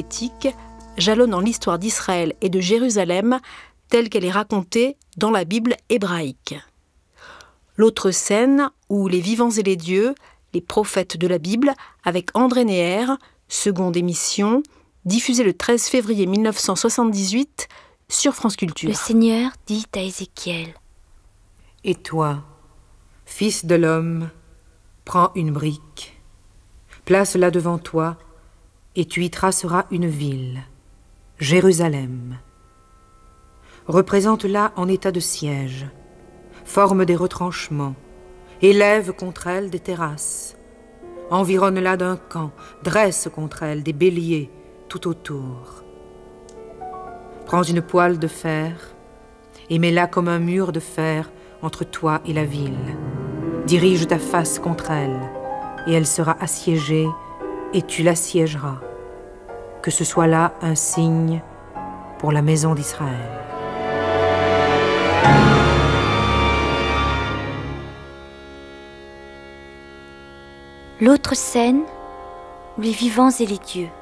prophétique jalonnant l'histoire d'Israël et de Jérusalem telle qu'elle est racontée dans la Bible hébraïque. L'autre scène où les vivants et les dieux, les prophètes de la Bible, avec André Neher, seconde émission, diffusée le 13 février 1978 sur France Culture. Le Seigneur dit à Ézéchiel: Et toi, fils de l'homme, prends une brique, place-la devant toi, et tu y traceras une ville, Jérusalem. Représente-la en état de siège, forme des retranchements, élève contre elle des terrasses, environne-la d'un camp, dresse contre elle des béliers tout autour. Prends une poêle de fer et mets-la comme un mur de fer entre toi et la ville. Dirige ta face contre elle, et elle sera assiégée, et tu l'assiégeras. Que ce soit là un signe pour la maison d'Israël. L'autre scène où les vivants et les dieux.